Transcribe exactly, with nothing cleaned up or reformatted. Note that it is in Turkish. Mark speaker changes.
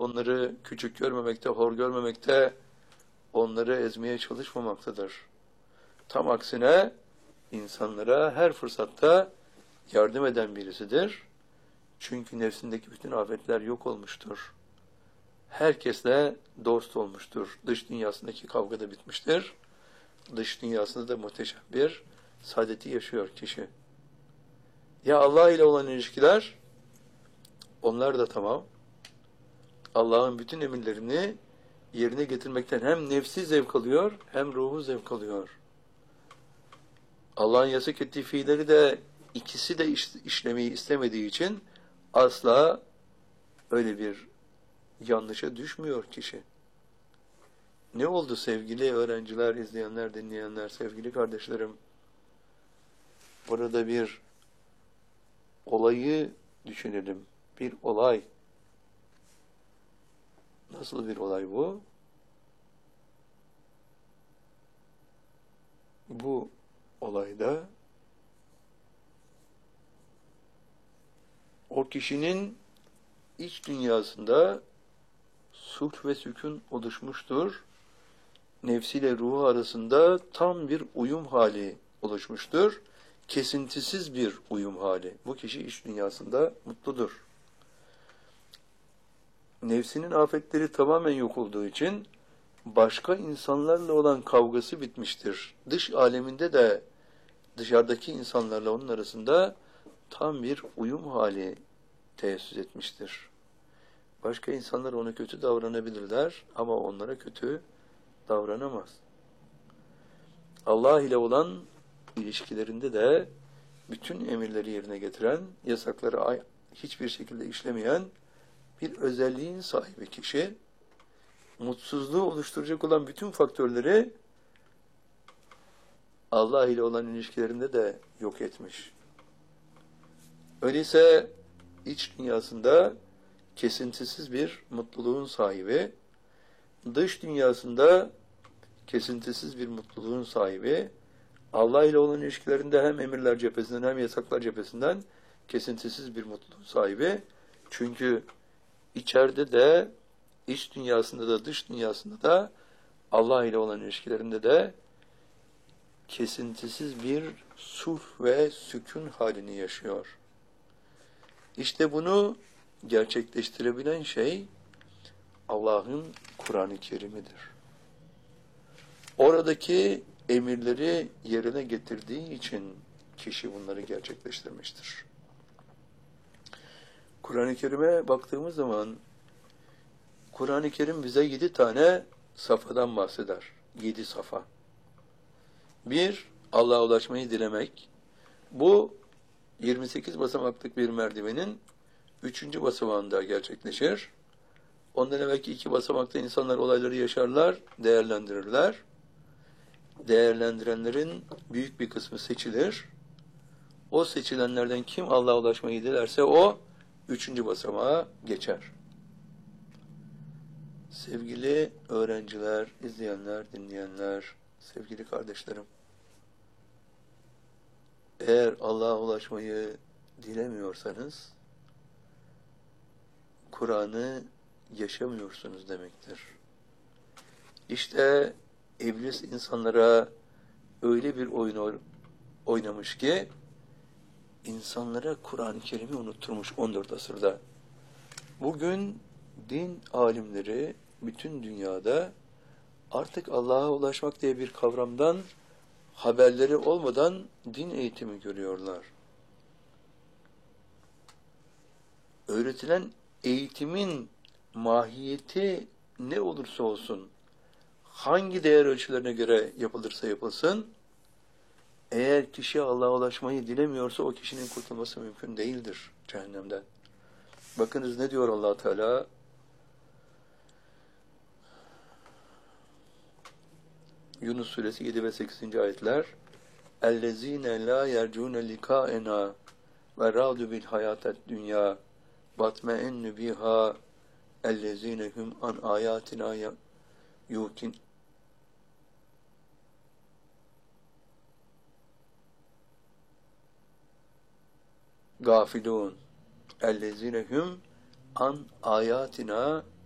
Speaker 1: onları küçük görmemekte, hor görmemekte, onları ezmeye çalışmamaktadır. Tam aksine insanlara her fırsatta yardım eden birisidir. Çünkü nefsindeki bütün afetler yok olmuştur. Herkesle dost olmuştur. Dış dünyasındaki kavga da bitmiştir. Dış dünyasında da muhteşem bir saadeti yaşıyor kişi. Ya Allah ile olan ilişkiler, onlar da tamam. Allah'ın bütün emirlerini yerine getirmekten hem nefsi zevk alıyor, hem ruhu zevk alıyor. Allah'ın yasak ettiği fiilleri de ikisi de iş, işlemeyi istemediği için asla öyle bir yanlışa düşmüyor kişi. Ne oldu sevgili öğrenciler, izleyenler, dinleyenler, sevgili kardeşlerim? Burada bir olayı düşünelim. Bir olay. Nasıl bir olay bu? Bu olayda o kişinin iç dünyasında sulh ve sükun oluşmuştur. Nefsiyle ruhu arasında tam bir uyum hali oluşmuştur. Kesintisiz bir uyum hali. Bu kişi iç dünyasında mutludur. Nefsinin afetleri tamamen yok olduğu için başka insanlarla olan kavgası bitmiştir. Dış aleminde de dışarıdaki insanlarla onun arasında tam bir uyum hali teessüs etmiştir. Başka insanlar ona kötü davranabilirler ama onlara kötü davranamaz. Allah ile olan ilişkilerinde de bütün emirleri yerine getiren, yasakları hiçbir şekilde işlemeyen bir özelliğin sahibi kişi, mutsuzluğu oluşturacak olan bütün faktörleri Allah ile olan ilişkilerinde de yok etmiş. Öyleyse iç dünyasında kesintisiz bir mutluluğun sahibi, dış dünyasında kesintisiz bir mutluluğun sahibi, Allah ile olan ilişkilerinde hem emirler cephesinden hem yasaklar cephesinden kesintisiz bir mutluluğun sahibi. Çünkü içeride de, iç dünyasında da, dış dünyasında da, Allah ile olan ilişkilerinde de kesintisiz bir sulh ve sükun halini yaşıyor. İşte bunu gerçekleştirebilen şey Allah'ın Kur'an-ı Kerim'idir. Oradaki emirleri yerine getirdiği için kişi bunları gerçekleştirmiştir. Kur'an-ı Kerim'e baktığımız zaman Kur'an-ı Kerim bize yedi tane safhadan bahseder. Yedi safa. Bir, Allah'a ulaşmayı dilemek. Bu yirmi sekiz basamaklık bir merdivenin üçüncü basamağında gerçekleşir. Ondan evvelki iki basamakta insanlar olayları yaşarlar, değerlendirirler. Değerlendirenlerin büyük bir kısmı seçilir. O seçilenlerden kim Allah'a ulaşmayı dilerse o üçüncü basamağa geçer. Sevgili öğrenciler, izleyenler, dinleyenler, sevgili kardeşlerim, eğer Allah'a ulaşmayı dilemiyorsanız, Kur'an'ı yaşamıyorsunuz demektir. İşte İblis insanlara öyle bir oyun oynamış ki, insanlara Kur'an-ı Kerim'i unutturmuş on dört asırda. Bugün din alimleri bütün dünyada artık Allah'a ulaşmak diye bir kavramdan haberleri olmadan din eğitimi görüyorlar. Öğretilen eğitimin mahiyeti ne olursa olsun, hangi değer ölçülerine göre yapılırsa yapılsın, eğer kişi Allah'a ulaşmayı dilemiyorsa o kişinin kurtulması mümkün değildir cehennemden. Bakınız ne diyor Allah Teala? Yunus suresi yedi ve sekizinci ayetler. اَلَّذ۪ينَ لَا يَرْجُونَ لِكَاءَنَا وَرَادُ بِالْحَيَاةَ الدُّنْيَا وَاتْمَئِنُّ بِهَا اَلَّذ۪ينَ هُمْ عَنْ آيَاتِنَا يُوقِنُونَ gafilun ellezine hum an ayatina